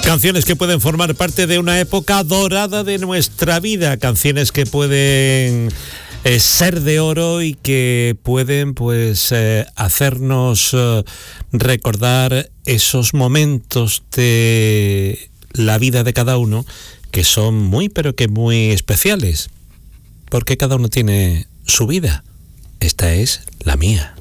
Canciones que pueden formar parte de una época dorada de nuestra vida, canciones que pueden ser de oro y que pueden hacernos recordar esos momentos de la vida de cada uno que son muy especiales, porque cada uno tiene su vida. Esta es la mía.